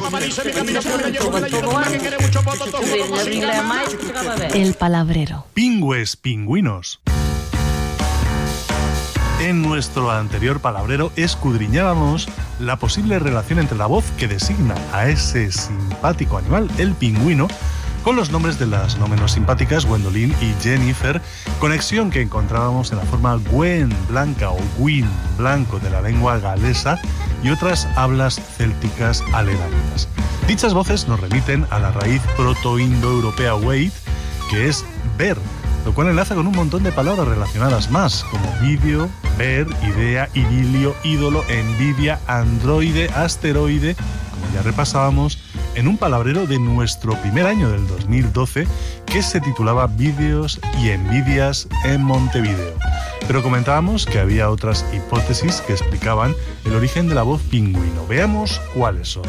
El palabrero. Pingües, pingüinos. En nuestro anterior palabrero escudriñábamos la posible relación entre la voz que designa a ese simpático animal, el pingüino, con los nombres de las no menos simpáticas Gwendolyn y Jennifer, conexión que encontrábamos en la forma Gwen, blanca, o Gwyn, blanco, de la lengua galesa y otras hablas célticas aledañas. Dichas voces nos remiten a la raíz proto-indoeuropea wait, que es ver, lo cual enlaza con un montón de palabras relacionadas más, como vídeo, ver, idea, idilio, ídolo, envidia, androide, asteroide, como ya repasábamos en un palabrero de nuestro primer año del 2012 que se titulaba Vídeos y envidias en Montevideo. Pero comentábamos que había otras hipótesis que explicaban el origen de la voz pingüino. Veamos cuáles son.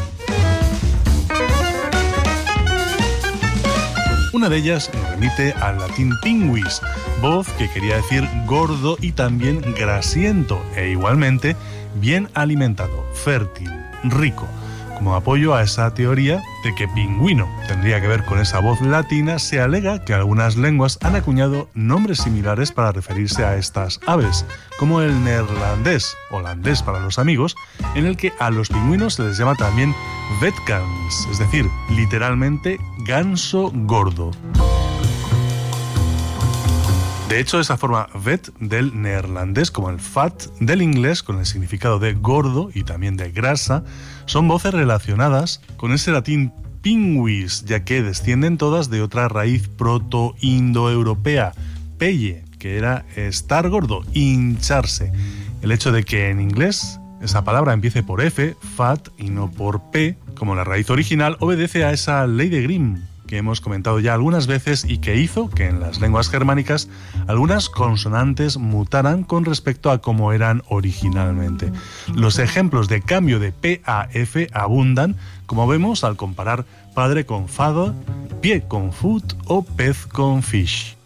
Una de ellas nos remite al latín pinguis, voz que quería decir gordo y también grasiento, e igualmente bien alimentado, fértil, rico. Como apoyo a esa teoría de que pingüino tendría que ver con esa voz latina, se alega que algunas lenguas han acuñado nombres similares para referirse a estas aves, como el neerlandés, holandés para los amigos, en el que a los pingüinos se les llama también vetkans, es decir, literalmente ganso gordo. De hecho, esa forma vet del neerlandés, como el fat del inglés, con el significado de gordo y también de grasa, son voces relacionadas con ese latín pinguis, ya que descienden todas de otra raíz proto-indoeuropea, pelle, que era estar gordo, hincharse. El hecho de que en inglés esa palabra empiece por F, fat, y no por P, como la raíz original, obedece a esa ley de Grimm, que hemos comentado ya algunas veces y que hizo que en las lenguas germánicas algunas consonantes mutaran con respecto a cómo eran originalmente. Los ejemplos de cambio de P a F abundan, como vemos al comparar padre con father, pie con foot o pez con fish.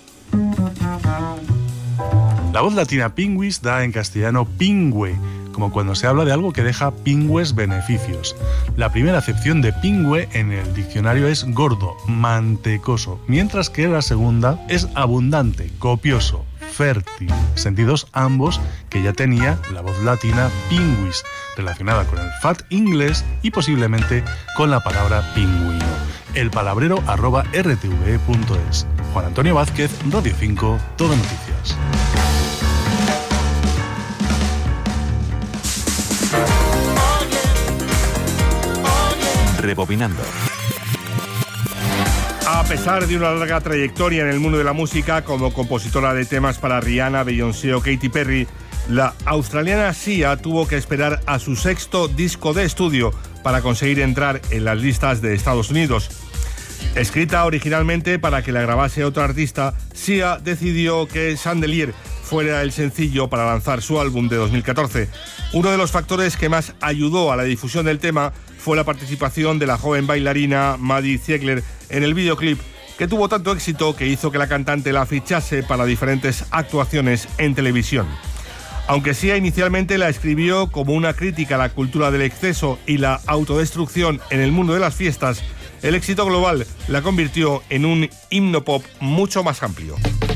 La voz latina pinguis da en castellano pingüe, como cuando se habla de algo que deja pingües beneficios. La primera acepción de pingüe en el diccionario es gordo, mantecoso, mientras que la segunda es abundante, copioso, fértil, sentidos ambos que ya tenía la voz latina pinguis, relacionada con el fat inglés y posiblemente con la palabra pingüino. elpalabrero@rtve.es. Juan Antonio Vázquez, Radio 5, Todo Noticias. Rebobinando. A pesar de una larga trayectoria en el mundo de la música como compositora de temas para Rihanna, Beyoncé o Katy Perry, la australiana Sia tuvo que esperar a su sexto disco de estudio para conseguir entrar en las listas de Estados Unidos. Escrita originalmente para que la grabase otro artista, Sia decidió que Chandelier fuera el sencillo para lanzar su álbum de 2014. Uno de los factores que más ayudó a la difusión del tema fue la participación de la joven bailarina Maddie Ziegler en el videoclip, que tuvo tanto éxito que hizo que la cantante la fichase para diferentes actuaciones en televisión. Aunque Sia inicialmente la escribió como una crítica a la cultura del exceso y la autodestrucción en el mundo de las fiestas, el éxito global la convirtió en un himno pop mucho más amplio.